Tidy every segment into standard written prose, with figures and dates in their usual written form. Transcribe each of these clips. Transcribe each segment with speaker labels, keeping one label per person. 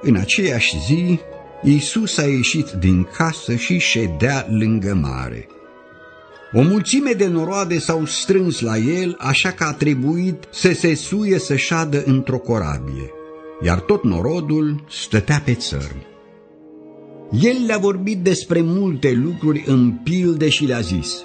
Speaker 1: În aceeași zi, Iisus a ieșit din casă și ședea lângă mare. O mulțime de noroade s-au strâns la el, așa că a trebuit să se suie să șadă într-o corabie, iar tot norodul stătea pe țărm. El le-a vorbit despre multe lucruri în pilde și le-a zis: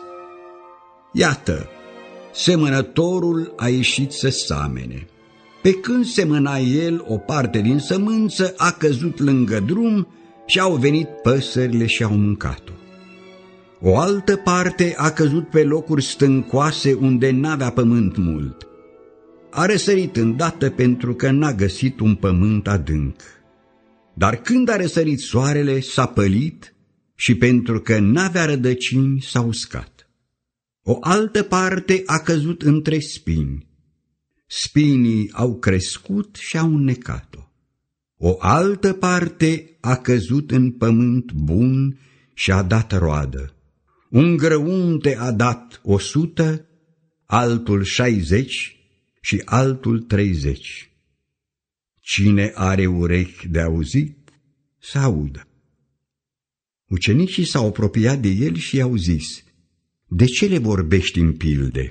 Speaker 1: Iată, semănătorul a ieșit să samene. Pe când semăna el, o parte din sămânță a căzut lângă drum și au venit păsările și au mâncat-o. O altă parte a căzut pe locuri stâncoase unde n-avea pământ mult. A răsărit îndată pentru că n-a găsit un pământ adânc. Dar când a răsărit soarele, s-a pălit și pentru că n-avea rădăcini, s-a uscat. O altă parte a căzut între spini. Spinii au crescut și au înnecat-o. O altă parte a căzut în pământ bun și a dat roadă. Un grăunte a dat 100, altul 60 și altul 30. Cine are urechi de auzit, să audă. Ucenicii s-au apropiat de el și i-au zis: De ce le vorbești în pilde?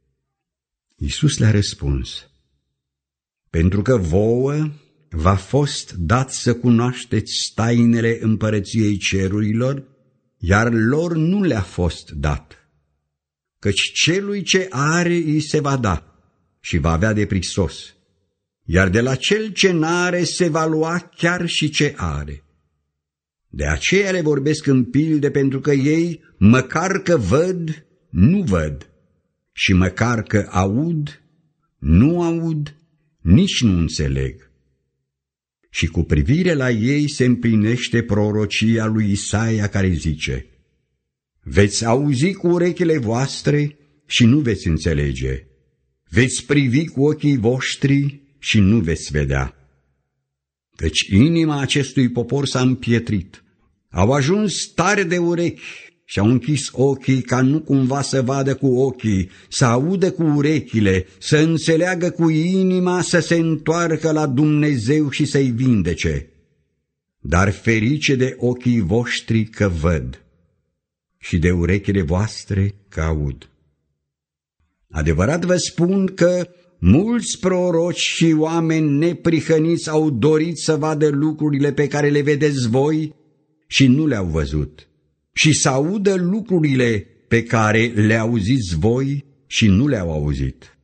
Speaker 1: Iisus le-a răspuns: Pentru că vouă v-a fost dat să cunoașteți tainele împărăției cerurilor, iar lor nu le-a fost dat. Căci celui ce are îi se va da și va avea de prisos, iar de la cel ce n-are se va lua chiar și ce are. De aceea le vorbesc în pilde, pentru că ei, măcar că văd, nu văd, și măcar că aud, nu aud, nici nu înțeleg. Și cu privire la ei se împlinește prorocia lui Isaia care zice: Veți auzi cu urechile voastre și nu veți înțelege, veți privi cu ochii voștri și nu veți vedea. Căci inima acestui popor s-a împietrit, au ajuns tare de urechi și au închis ochii ca nu cumva să vadă cu ochii, să audă cu urechile, să înțeleagă cu inima, să se întoarcă la Dumnezeu și să-i vindece. Dar ferice de ochii voștri că văd și de urechile voastre că aud. Adevărat vă spun că mulți proroci și oameni neprihăniți au dorit să vadă lucrurile pe care le vedeți voi și nu le-au văzut, și să audă lucrurile pe care le auziți voi și nu le-au auzit.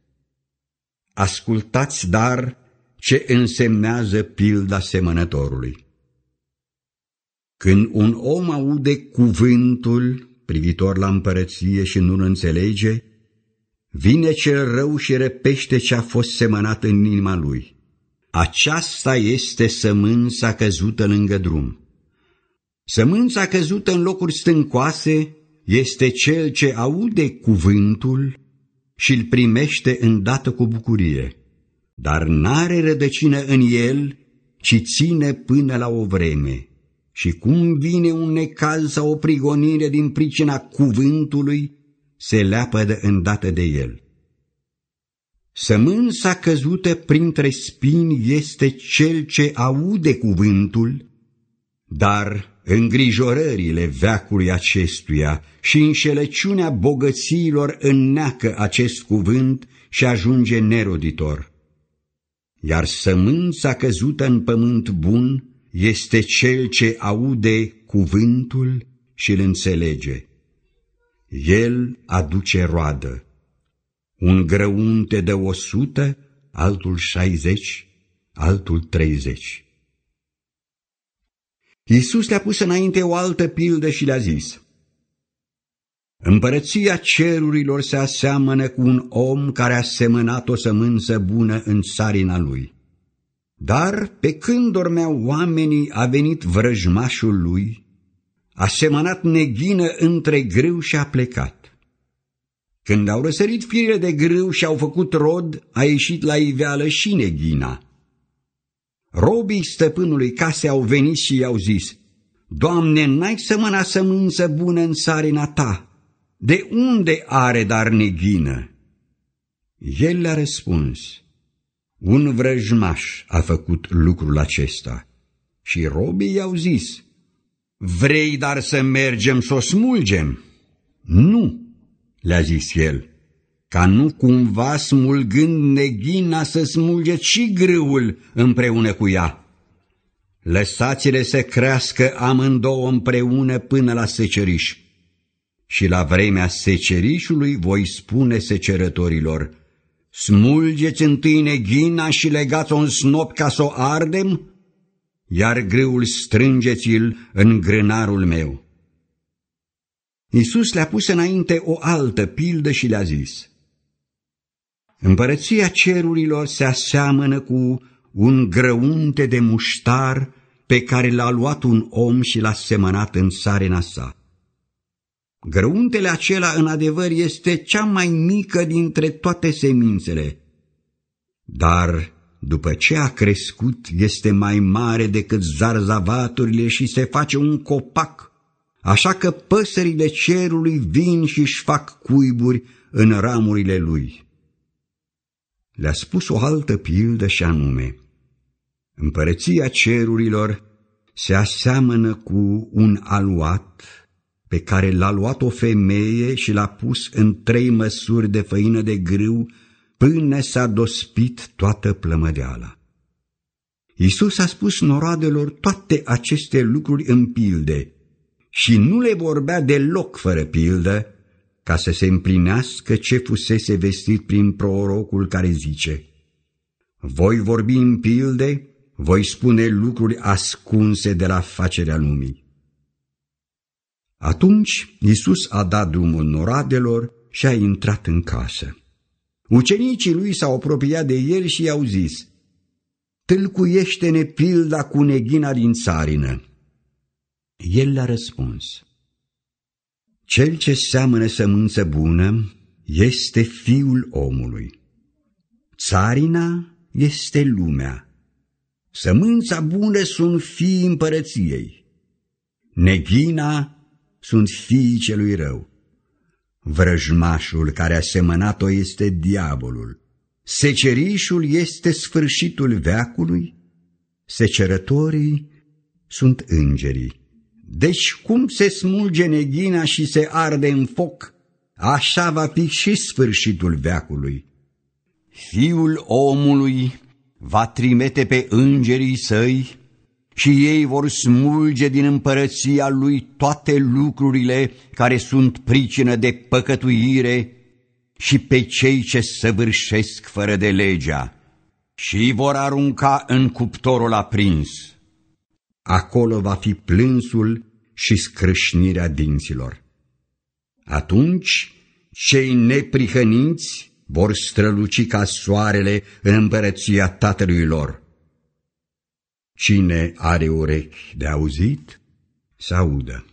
Speaker 1: Ascultați, dar, ce însemnează pilda semănătorului. Când un om aude cuvântul privitor la împărăție și nu-l înțelege, vine cel rău și răpește ce a fost semănat în inima lui. Aceasta este sămânța căzută lângă drum. Sămânța căzută în locuri stâncoase este cel ce aude cuvântul și îl primește îndată cu bucurie, dar n-are rădăcină în el, ci ține până la o vreme. Și cum vine un necaz sau o prigonire din pricina cuvântului, se leapădă îndată de el. Sămânța căzută printre spini este cel ce aude cuvântul, dar îngrijorările veacului acestuia și înșelăciunea bogățiilor înneacă acest cuvânt și ajunge neroditor. Iar sămânța căzută în pământ bun este cel ce aude cuvântul și îl înțelege. El aduce roadă. Un grăunte dă 100, altul 60, altul 30. Iisus le-a pus înainte o altă pildă și le-a zis: Împărăția cerurilor se aseamănă cu un om care a semănat o sămânță bună în țarina lui. Dar pe când dormeau oamenii, a venit vrăjmașul lui, a semănat neghină între grâu și a plecat. Când au răsărit firele de grâu și au făcut rod, a ieșit la iveală și neghina. Robii stăpânului case au venit și i-au zis: Doamne, n-ai sămănat sămânță bună în țarina ta, de unde are dar neghină? El le-a răspuns: Un vrăjmaș a făcut lucrul acesta. Și robii i-au zis: vrei dar să mergem să o smulgem? Nu, le-a zis el, ca nu cumva smulgând neghina să smulgeți și grâul împreună cu ea. Lăsați-le să crească amândouă împreună până la seceriș. Și la vremea secerișului voi spune secerătorilor: smulgeți întâi neghina și legați-o în snop ca să o ardem, iar grâul strângeți-l în grânarul meu. Iisus le-a pus înainte o altă pildă și le-a zis: împărăția cerurilor se aseamănă cu un grăunte de muștar pe care l-a luat un om și l-a semănat în țarina sa. Grăuntele acela, în adevăr, este cea mai mică dintre toate semințele, dar după ce a crescut, este mai mare decât zarzavaturile și se face un copac, așa că păsările cerului vin și își fac cuiburi în ramurile lui. Le-a spus o altă pildă și anume: împărăția cerurilor se aseamănă cu un aluat pe care l-a luat o femeie și l-a pus în 3 măsuri de făină de grâu până s-a dospit toată plămădeala. Iisus a spus noroadelor toate aceste lucruri în pilde și nu le vorbea deloc fără pildă, ca să se împlinească ce fusese vestit prin prorocul care zice: voi vorbi în pilde, voi spune lucruri ascunse de la facerea lumii. Atunci Iisus a dat drumul noroadelor și a intrat în casă. Ucenicii lui s-au apropiat de el și i-au zis: tâlcuiește-ne pilda cu neghina din țarină. El le-a răspuns: cel ce seamănă sămânță bună este Fiul omului. Țarina este lumea. Sămânța bună sunt fiii împărăției. Neghina sunt fiii celui rău. Vrăjmașul care a semănat-o este diavolul. Secerișul este sfârșitul veacului. Secerătorii sunt îngerii. Deci cum se smulge neghina și se arde în foc, așa va fi și sfârșitul veacului. Fiul omului va trimite pe îngerii săi și ei vor smulge din împărăția lui toate lucrurile care sunt pricină de păcătuire și pe cei ce săvârșesc fără de legea și îi vor arunca în cuptorul aprins. Acolo va fi plânsul și scrâșnirea dinților. Atunci cei neprihăniți vor străluci ca soarele în împărăția Tatălui lor. Cine are urechi de auzit, să audă.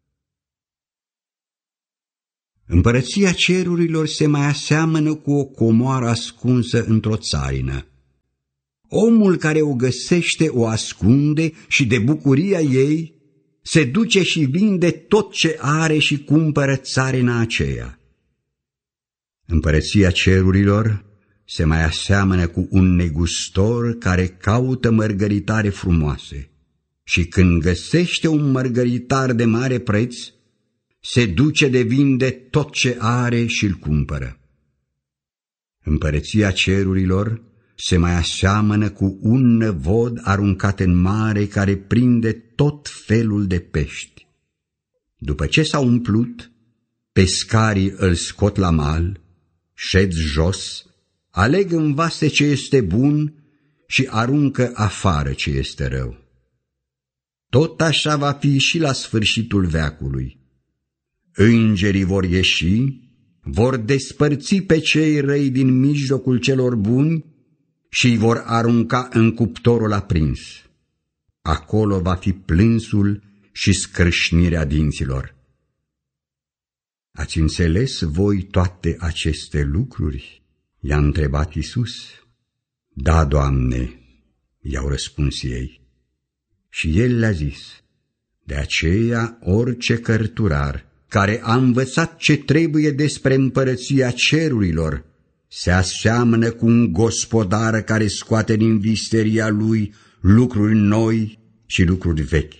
Speaker 1: Împărăția cerurilor se mai aseamănă cu o comoară ascunsă într-o țarină. Omul care o găsește o ascunde și de bucuria ei se duce și vinde tot ce are și cumpără țarina aceea. Împărăția cerurilor se mai aseamănă cu un negustor care caută mărgăritare frumoase și când găsește un mărgăritar de mare preț, se duce de vinde tot ce are și îl cumpără. Împărăția cerurilor se mai aseamănă cu un năvod aruncat în mare care prinde tot felul de pești. După ce s-a umplut, pescarii îl scot la mal, șed jos, aleg în vase ce este bun și aruncă afară ce este rău. Tot așa va fi și la sfârșitul veacului. Îngerii vor ieși, vor despărți pe cei răi din mijlocul celor buni și îi vor arunca în cuptorul aprins. Acolo va fi plânsul și scrâșnirea dinților. Ați înțeles voi toate aceste lucruri? I-a întrebat Iisus. Da, Doamne, i-au răspuns ei. Și el le-a zis: de aceea orice cărturar care a învățat ce trebuie despre împărăția cerurilor se aseamănă cu un gospodar care scoate din visteria lui lucruri noi și lucruri vechi.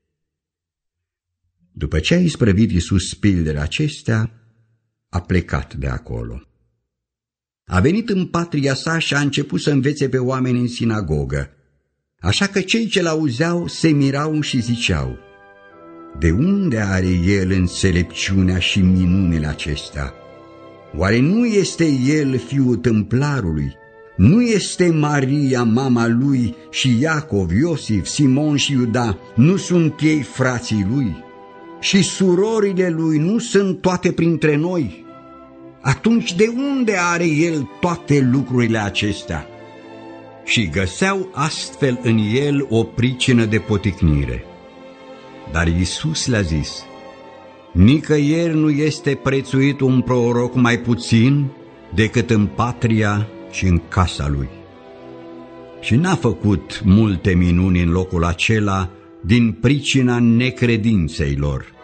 Speaker 1: După ce a isprăvit Iisus pildele acestea, a plecat de acolo. A venit în patria sa și a început să învețe pe oameni în sinagogă, așa că cei ce l-auzeau se mirau și ziceau: de unde are el înțelepciunea și minunile acestea? Oare nu este el fiul tâmplarului? Nu este Maria mama lui și Iacov, Iosif, Simon și Iuda? Nu sunt ei frații lui? Și surorile lui nu sunt toate printre noi? Atunci de unde are el toate lucrurile acestea? Și găseau astfel în el o pricină de poticnire. Dar Iisus le-a zis: nicăieri nu este prețuit un proroc mai puțin decât în patria și în casa lui. Și n-a făcut multe minuni în locul acela din pricina necredinței lor.